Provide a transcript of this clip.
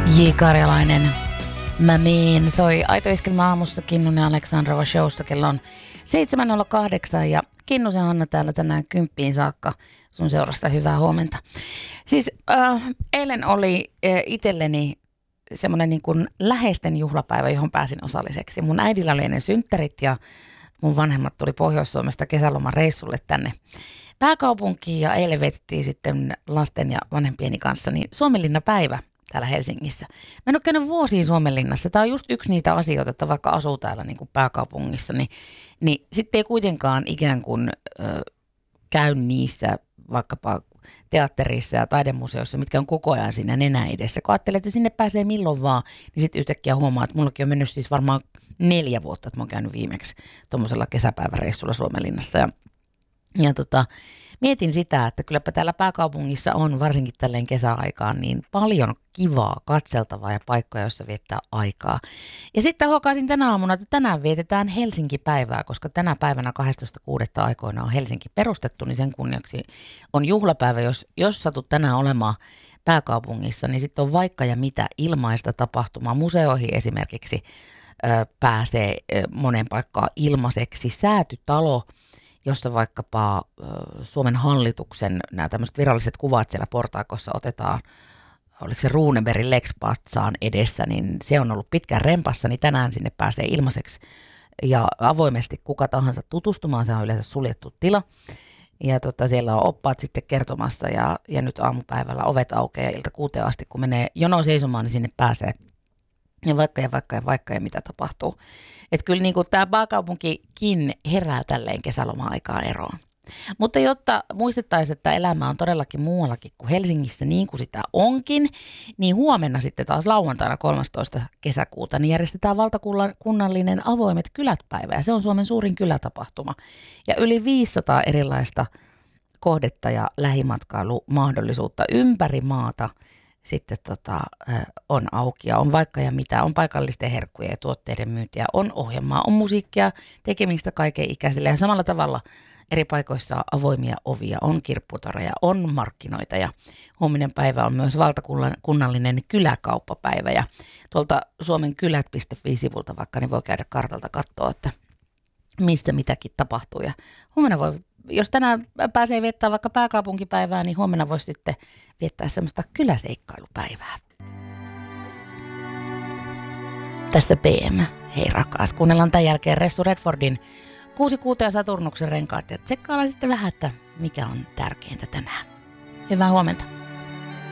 J. Karjalainen. Mä meen. Soi Aito Iskelmä aamussa Kinnunen Aleksandrova showsta. Kello on 7.08 ja Kinnusen Hanna täällä tänään 10 saakka. Sun seurasta hyvää huomenta. Siis eilen oli itselleni semmoinen niin kuin läheisten juhlapäivä, johon pääsin osalliseksi. Mun äidillä oli ennen synttärit ja mun vanhemmat tuli Pohjois-Suomesta kesäloman reissulle tänne pääkaupunkiin ja eilen vietettiin sitten lasten ja vanhempieni kanssa niin Suomenlinna päivä täällä Helsingissä. Mä en ole käynyt vuosiin Suomenlinnassa. Tämä on just yksi niitä asioita, että vaikka asuu täällä niin kuin pääkaupungissa, niin sitten ei kuitenkaan ikään kuin käy niissä vaikkapa teatterissa ja taidemuseossa, mitkä on koko ajan siinä nenä edessä. Kun ajattelee, että sinne pääsee milloin vaan, niin sitten yhtäkkiä huomaa, että mullakin on mennyt siis varmaan 4 vuotta, että mä oon käynyt viimeksi tuommoisella kesäpäiväreissulla Suomenlinnassa. Ja mietin sitä, että kylläpä täällä pääkaupungissa on, varsinkin tälleen kesäaikaan, niin paljon kivaa, katseltavaa ja paikkoja, joissa viettää aikaa. Ja sitten huokaisin tänä aamuna, että tänään vietetään Helsinki-päivää, koska tänä päivänä 12.6. aikoina on Helsinki perustettu, niin sen kunniaksi on juhlapäivä. Jos satut tänään olemaan pääkaupungissa, niin sitten on vaikka ja mitä ilmaista tapahtumaa. Museoihin esimerkiksi pääsee monen paikkaan ilmaiseksi. Säätytalo, jossa vaikkapa Suomen hallituksen nämä tämmöiset viralliset kuvat siellä portaikossa otetaan, oliko se Runebergin Lex-patsaan edessä, niin se on ollut pitkään rempassa, niin tänään sinne pääsee ilmaiseksi ja avoimesti kuka tahansa tutustumaan, se on yleensä suljettu tila. Ja siellä on oppaat sitten kertomassa ja nyt aamupäivällä ovet aukeaa ilta 6 asti, kun menee jonoon seisomaan, niin sinne pääsee. Ja vaikka ja mitä tapahtuu. Että kyllä niin tämä pääkaupunkikin herää tälleen kesäloma-aikaan eroon. Mutta jotta muistettaisiin, että elämä on todellakin muuallakin kuin Helsingissä niin kuin sitä onkin, niin huomenna sitten taas lauantaina 13. kesäkuuta niin järjestetään valtakunnallinen avoimet kylät-päivä. Ja se on Suomen suurin kylätapahtuma. Ja yli 500 erilaista kohdetta ja lähimatkailumahdollisuutta ympäri maata sitten on auki ja on vaikka ja mitä, on paikallisten herkkujen ja tuotteiden myyntiä, on ohjelmaa, on musiikkia, tekemistä kaiken ikäisille ja samalla tavalla eri paikoissa on avoimia ovia, on kirpputoreja, on markkinoita ja huominen päivä on myös valtakunnallinen kyläkauppapäivä ja tuolta suomenkylät.fi-sivulta vaikka niin voi käydä kartalta katsoa, että missä mitäkin tapahtuu ja huomenna voi, jos tänään pääsee viettämään vaikka pääkaupunkipäivää, niin huomenna voisi sitten viettää semmoista kyläseikkailupäivää. Tässä PM. Hei rakas, kuunnellaan tämän jälkeen Ressu Redfordin 6 ja Saturnuksen renkaat ja tsekkaillaan sitten vähän, että mikä on tärkeintä tänään. Hyvää huomenta.